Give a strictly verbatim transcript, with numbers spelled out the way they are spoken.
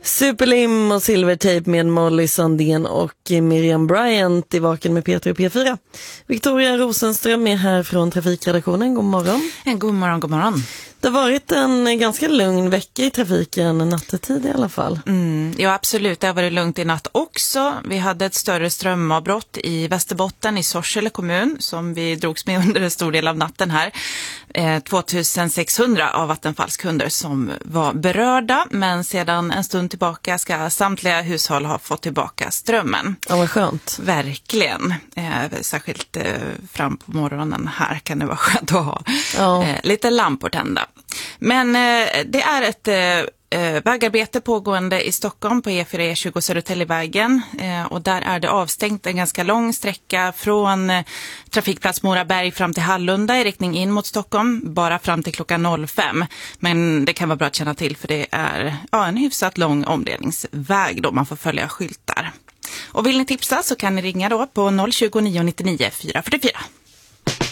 Superlim och Silvertape med Molly Sandén och Miriam Bryant i Vaken med Peter och P fyra. Victoria Rosenström är här från trafikredaktionen. God morgon. En god morgon, god morgon. Det har varit en ganska lugn vecka i trafiken, nattetid i alla fall. Mm, ja, absolut. Det har varit lugnt i natt också. Vi hade ett större strömavbrott i Västerbotten i Sorsele kommun som vi drogs med under en stor del av natten här. Eh, tvåtusensexhundra av Vattenfalls kunder som var berörda, men sedan en stund tillbaka ska samtliga hushåll ha fått tillbaka strömmen. Ja, vad skönt. Verkligen. Eh, särskilt eh, fram på morgonen här kan det vara skönt att ha Ja. eh, lite lampor tända. Men eh, det är ett eh, vägarbete pågående i Stockholm på E fyra E tjugo Södertäljevägen eh, och där är det avstängt en ganska lång sträcka från eh, trafikplats Moraberg fram till Hallunda i riktning in mot Stockholm, bara fram till klockan noll fem. Men det kan vara bra att känna till för det är ja, en hyfsat lång omledningsväg då man får följa skyltar. Och vill ni tipsa så kan ni ringa då på noll tjugo, nio nittionio, fyra fyrtiofyra.